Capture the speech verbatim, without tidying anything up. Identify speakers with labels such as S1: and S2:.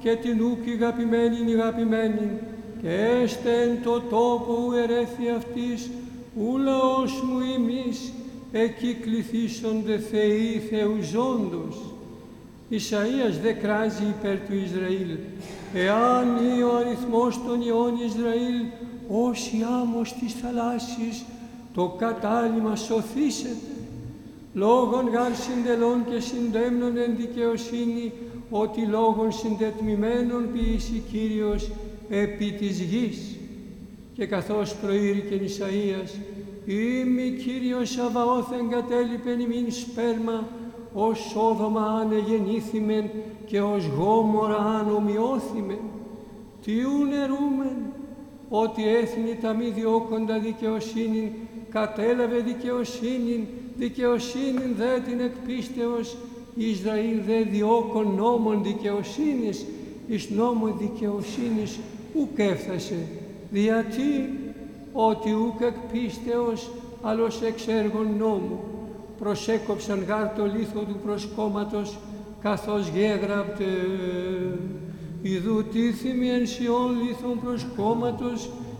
S1: και την ούκ ηγαπημένην ηγαπημένην, και έστε εν το τόπο ου ερέθη αυτής, ου λαός μου ημείς, εκεί κληθήσονται θεοί θεουζόντος. Ισαΐας δε κράζει υπέρ του Ισραήλ, εάν ή ο αριθμός των ιών Ισραήλ, όσοι άμμος της θαλάσσης, το κατάλημα σωθήσετε. Λόγων γάρ συντελών και συντέμνων εν δικαιοσύνη, ότι λόγων συντετμημένων ποιήσει Κύριος επί της γης. Και καθώς προήρικεν Ισαΐας, «Είμαι Κύριος Σαβαώθ εγκατέλειπεν ημίν σπέρμα, ως Σόδομα ανεγεννήθημεν και ως Γόμορα ανομοιώθημεν. Τι ούν ερούμεν, ότι έθνη τα μη διώκοντα δικαιοσύνην, κατέλαβε δικαιοσύνην, δικαιοσύνην δε την εκπίστεως, Ισραήλ δε διώκον νόμων δικαιοσύνης, εις νόμων δικαιοσύνης ουκ έφτασε. Γιατί, ότι ουκ εκπίστεως, αλλος εξ έργων νόμου. Προσέκοψαν γάρ το λίθο του προσκόμματος, καθώς γέγραπτε, ιδού τίθιμη εν σιών λίθων προσκόμματος,